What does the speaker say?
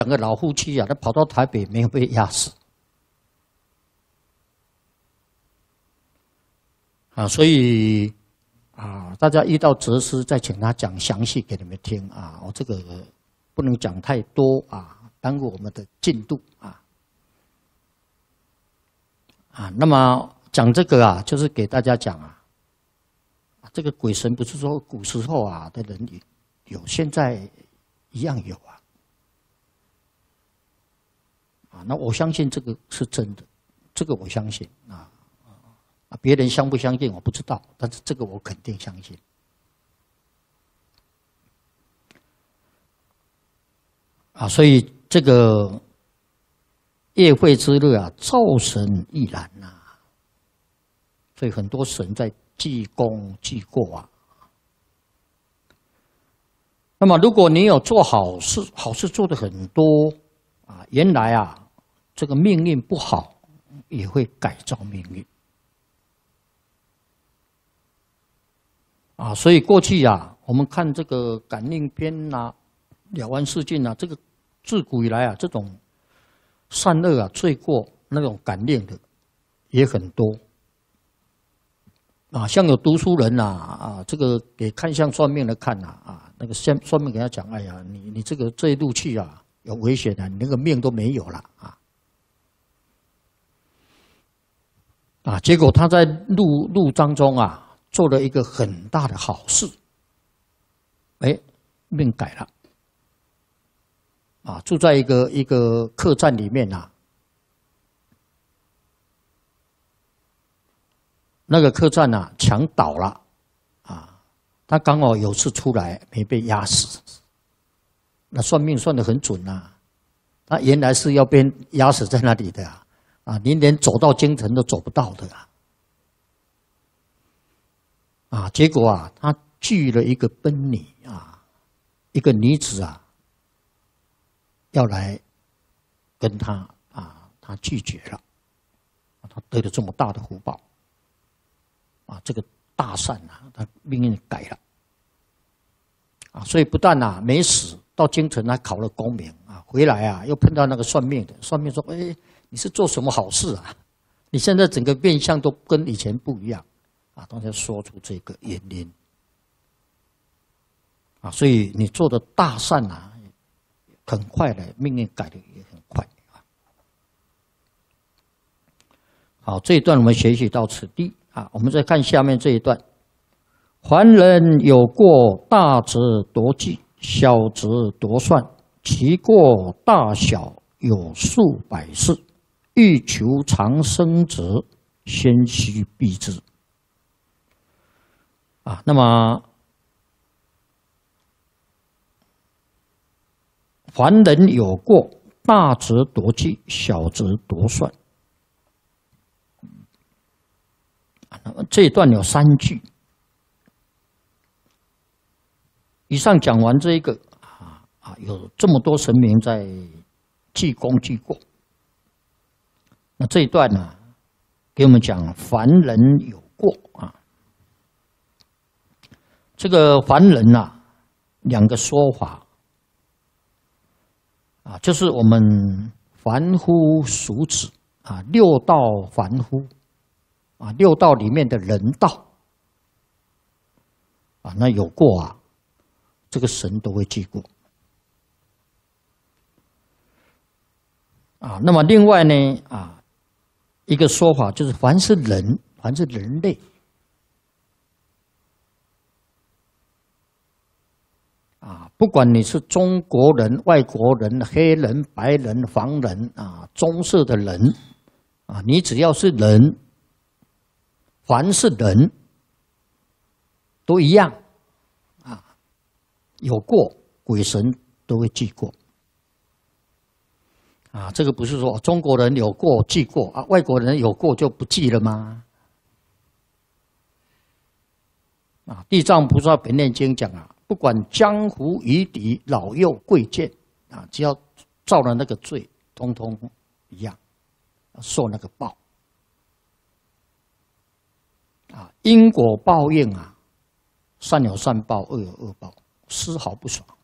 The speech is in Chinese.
两个老夫妻啊，他跑到台北没有被压死啊，所以啊，大家遇到哲师再请他讲详细给你们听啊，我这个不能讲太多啊，耽误我们的进度啊。那么讲这个啊，就是给大家讲啊，这个鬼神不是说古时候啊的人有，现在一样有啊。那我相信这个是真的，这个我相信别人相不相信我不知道，但是这个我肯定相信。所以这个夜会之日啊，灶神亦然呐。所以很多神在记功记过啊。那么如果你有做好事，好事做的很多原来啊。这个命运不好，也会改造命运所以过去啊，我们看这个感应篇了凡四训这个自古以来啊，这种善恶罪过那种感应的也很多像有读书人这个给看相算命的看那个算命给他讲，哎呀，你这一路去有危险你那个命都没有了结果他在路当中做了一个很大的好事，命改了住在一个客栈里面那个客栈墙倒了他刚好有事出来没被压死，那算命算得很准他原来是要被压死在那里的你连走到京城都走不到的结果他拒了一个奔女一个女子要来跟他他拒绝了，他得了这么大的福报这个大善他命运改了所以不但没死，到京城还考了功名回来又碰到那个算命的，算命说你是做什么好事你现在整个面相都跟以前不一样他才说出这个原因所以你做的大善很快的命运改的也很快好，这一段我们学习到此地我们再看下面这一段，凡人有过，大则夺计，小则夺算，其过大小有数百事，欲求长生者，先须避之那么凡人有过，大则夺计，小则夺算那么这一段有3句，以上讲完这一个有这么多神明在记功记过，那这一段给我们讲凡人有过这个凡人2个说法就是我们凡夫俗子6道凡夫6道里面的人道那有过这个神都会记过那么另外呢一个说法就是凡是人类不管你是中国人、外国人、黑人、白人、黄人棕色的人你只要是人，凡是人都一样有过鬼神都会记过这个不是说中国人有过记过外国人有过就不记了吗？地藏菩萨本愿经讲不管江湖夷狄、老幼贵贱只要造了那个罪，通通一样受那个报因果报应善有善报，恶有恶报，丝毫不爽